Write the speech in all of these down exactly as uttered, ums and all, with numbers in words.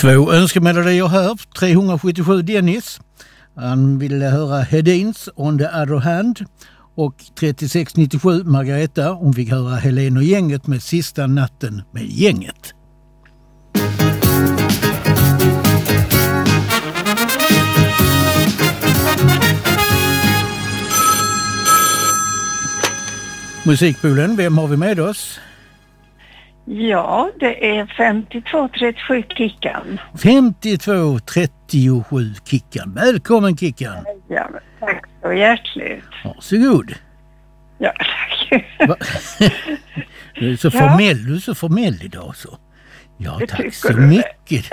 Två önskemelodier här. trehundrasjuttiosju Dennis. Han ville höra Hedins On the Other Hand. Och trettiosex nittiosju Margareta. Hon fick höra Helen och gänget med Sista natten med gänget. Musikpoolen, vem har vi med oss? Ja, det är femtiotvå trettiosju Kickan. femtiotvå trettiosju Kickan. Välkommen Kickan. Ja, tack så hjärtligt. Varsågod. Ja, tack. Du är så Ja. formell, du är så formell idag så. Ja, Det tack tycker så du. mycket.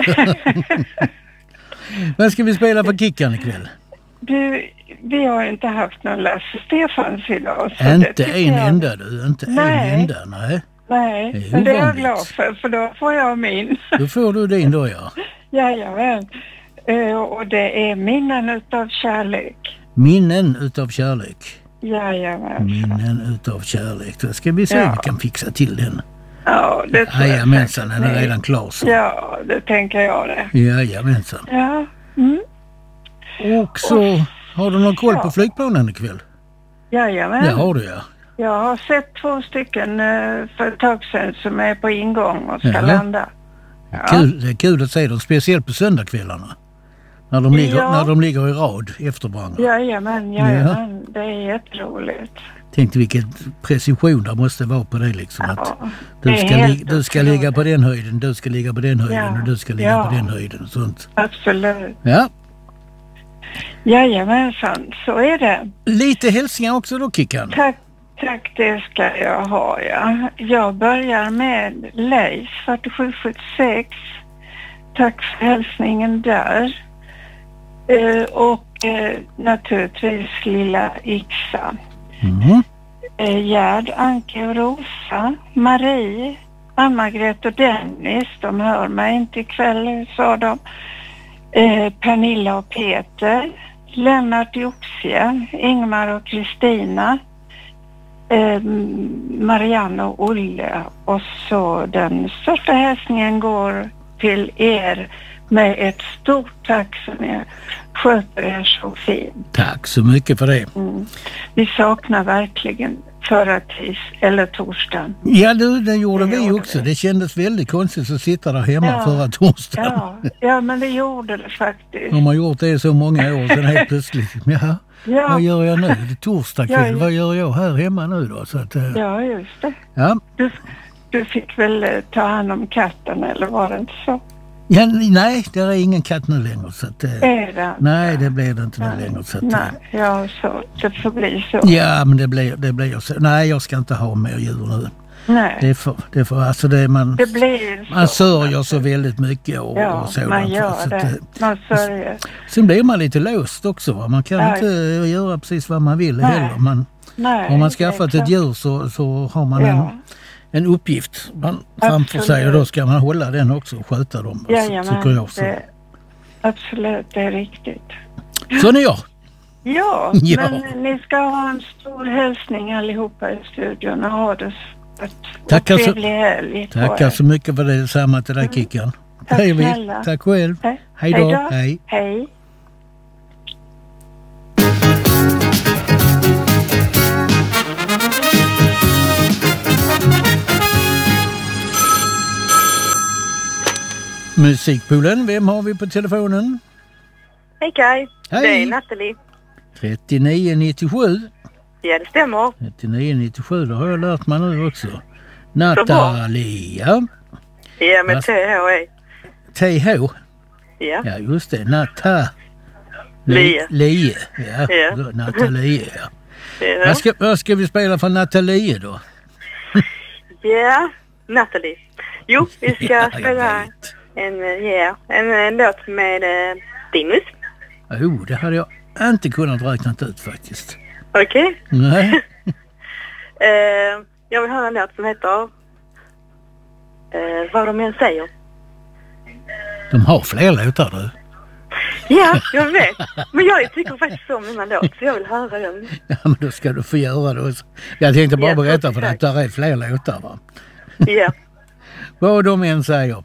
Vad ska vi spela för Kickan ikväll? Du, vi har inte haft någon Lasse Stefans idag. Så Inte det tycker en jag- enda du, inte Nej. en enda, nej. Nej, Det är men det är jag ovanligt. glad för, för då får jag min. Då får du din då, ja. Jajamän. Uh, och det är Minnen utav kärlek. Minnen utav kärlek. Jajamän. Minnen utav kärlek. Då ska vi se Ja. om vi kan fixa till den. Ja, det tror jag Jajamensan, säkert. den är redan klar så. Ja, det tänker jag det. Jajamensan. Ja. Mm. Och så har du någon koll på Ja. flygplanen ikväll? Jajamän. Det har du, ja. Jag har sett två stycken uh, för ett tag sedan som är på ingång och ska Jaha. landa. Ja. Kul, det är kul att se dem, speciellt på söndagskvällarna. När de ligger, Ja. när de ligger i rad efter varandra. Jajamän, jajamän. Det är jätteroligt. Tänkte vilket precision det måste vara på det liksom. Att Ja, du, det är ska helt li- du ska otroligt. ligga på den höjden, du ska ligga på den höjden Ja. och du ska ligga Ja. på den höjden och sånt. Absolut. Ja, Jajamensan, så är det. lite hälsningar också då Kickan. Tack, tack det ska jag ha, ja. Jag börjar med Leif fyrtiosju sjuttiosex. Tack för hälsningen där. Eh, och eh, naturligtvis lilla Yxa. Mm. Eh, Gerd, Anke och Rosa, Marie, Ann-Margret och Dennis, de hör mig inte ikväll, sa de. Eh, Pernilla och Peter, Lennart Joxie, Ingmar och Kristina, eh, Marianne och Olle. Och så den största hälsningen går till er med ett stort tack som ni sköter er så fint. Tack så mycket för det. Mm. Vi saknar verkligen förra tis eller torsdagen. Ja du, det gjorde Det vi gjorde också. det. Det kändes väldigt konstigt att sitta där hemma Ja. förra torsdagen. Ja, ja, men det gjorde det faktiskt. De har gjort det så många år sedan helt plötsligt. Jaha, Ja, vad gör jag nu? Det är torsdag kväll. Ja, ja. Vad gör jag här hemma nu då? Så att, eh, ja just det. ja. Du, du fick väl eh, ta hand om katten eller var det inte så? Ja, nej, det är ingen katt nu längre. Så att, eh, Är det? nej, det blir det inte nu längre. Så att, eh, Nej, ja så. Det får bli så. ja, men det blir, det blir så. Nej, jag ska inte ha mer djur nu. Nej, Det får, det får, alltså det man, det blir så. man sörjer så väldigt mycket och, Ja, och sådant. man gör så att, det. eh, Man sörjer. sen blir man lite låst också. Va? Man kan Nej. inte göra precis vad man vill Nej. heller. Man, Nej, har man det är skaffat klart. ett djur så, så har man en, Ja, en uppgift man, framför sig och då ska man hålla den också och sköta dem. Så, jajamän. tycker jag. Så. Det, absolut, det är riktigt. så är jag. Ja, Ja. men ni ska ha en stor hälsning allihopa i studion och ha det så Tackar så- trevlig helg på Tackar er. så mycket för det. Samma till dig Kickan. Tack Trevligt. snälla. Tack själv. Hej. Hej Hej då. då. Hej. Hej. Musikpoolen, vem har vi på telefonen? Hej Kaj, Hej. det är Nathalie. trettionio nittiosju. Ja, det stämmer. trettionio nittiosju, det har jag lärt mig nu också. Natalia. Ja, med Vad- T H E. T H. Ja. Ja, just det. Nata. Lie. Lie. Ja, Ja. då, Natalie. Ja. Ja, Vad, ska, vad ska vi spela för Natalie då? ja. Nathalie. Jo, vi ska Ja, jag spela vet. en, ja, en, en låt med eh, Dimus. Jo, det hade jag inte kunnat räkna ut faktiskt. Okej. Nej. Eh, jag vill höra en låt som heter eh, Vad de än säger. De har fler låtar du. Ja, jag vet. Men jag tycker faktiskt så om den här låt, så jag vill höra den. Ja, men då ska du få göra det också. Jag tänkte bara Ja, berätta för dig tack. att där är fler låtar va. Ja. Vad de än säger.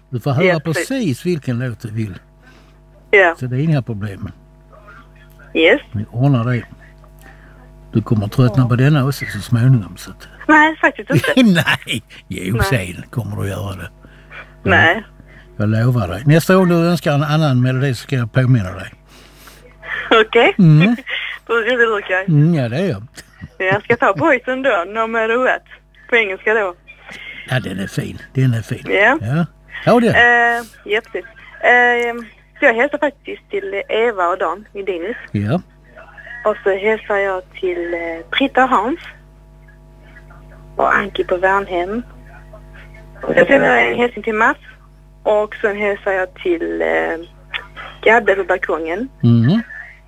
Du får höra Ja, precis vilken låt du vill. Ja. Så det är inga problem. Yes. Vi ordnar det. Du kommer tröttna på denna också så småningom. Så att... Nej, faktiskt inte. Nej, jo Nej. sen kommer du göra det. Nej. Jag lovar dig. Nästa gång du önskar en annan melodi så ska jag påminna dig. Okej. Mm. Då är det okej. Mm, ja, det är jag. Jag ska ta Poison då, No Matter What. På engelska då. Ja, den är fin. Den är fin. Ja. Ja, ja det. Eh, ja, precis. Eh, så jag hälsar faktiskt till Eva och Dan i Dinis. Ja. Och så hälsar jag till eh, Britta och Hans. Och Anki på Värnhem. Och så sänder jag en hälsning till Mats. Och sen hälsar jag till eh, Gabbe på balkongen. Mm.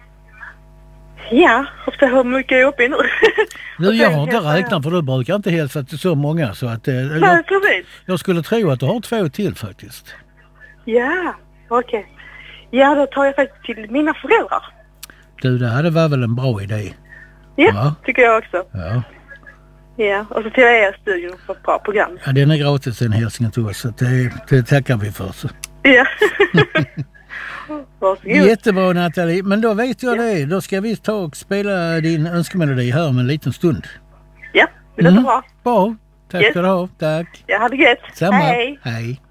Ja, hoppas hur mycket jag är uppe i nu. Nu, jag har inte räknat för du brukar inte hälsa till så många så att eh, Nej, jag, precis. jag skulle tro att du har två till faktiskt. Ja, okej. Okay. Ja, då tar jag faktiskt till mina föräldrar. Du, det hade var väl en bra idé. Ja, Ja. tycker jag också. Ja. Ja, och så till er studion för ett bra program. Ja, den är gratis den hälsningen till oss så det, det tackar vi för. Så. Ja. Varsågod. Jättebra Nathalie, men då vet jag ja. det. Då ska vi ta och spela din önskemelodi här om en liten stund. Ja, det låter Mm. bra. Bra, tack Yes. ska du ha. Tack. Ja, hade gött. Samma. Hej. Hej.